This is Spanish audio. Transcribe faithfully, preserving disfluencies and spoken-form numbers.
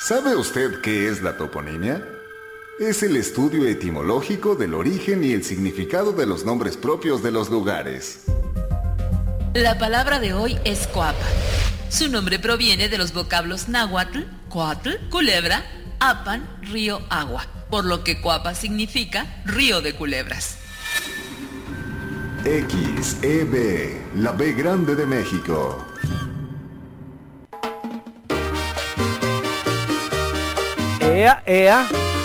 ¿Sabe usted qué es la toponimia? Es el estudio etimológico del origen y el significado de los nombres propios de los lugares. La palabra de hoy es coapa. Su nombre proviene de los vocablos náhuatl, coatl, culebra, apan, río, agua, por lo que Coapa significa río de culebras. X E B, la B grande de México. Ea, ea.